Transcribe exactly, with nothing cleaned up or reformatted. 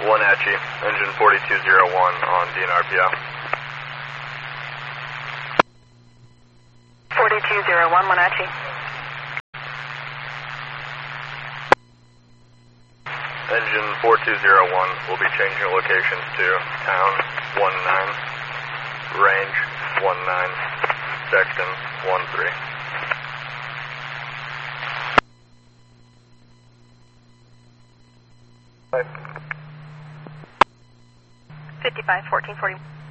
Wenatchee, engine forty-two oh one on D N R P O. forty-two oh one, Wenatchee. Engine forty-two oh one will be changing locations to town one nine, range one nine, section one three. fifty-five, fourteen forty.